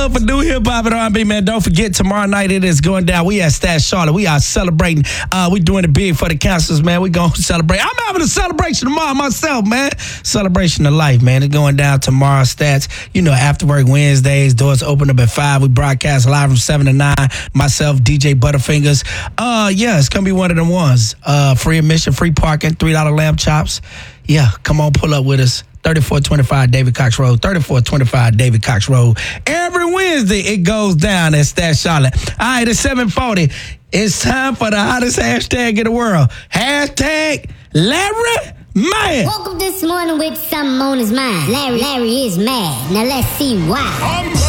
For new hip hop and R&B, man. Don't forget, tomorrow night it is going down. We at Stats Charlotte. We are celebrating. We doing it big for the counselors, man. We gonna celebrate. I'm having a celebration tomorrow myself, man. Celebration of life, man. It's going down tomorrow. Stats. You know, after work Wednesdays. Doors open up at 5. We broadcast live from 7 to 9. Myself, DJ Butterfingers. Yeah, it's gonna be one of them ones. Free admission, free parking, $3 lamb chops. Yeah, come on, pull up with us. 3425 David Cox Road, 3425 David Cox Road. Every Wednesday, it goes down at Stats Charlotte. All right, it's 7:40. It's time for the hottest hashtag in the world. Hashtag Larry Mad. Woke up this morning with something on his mind. Larry is mad. Now let's see why.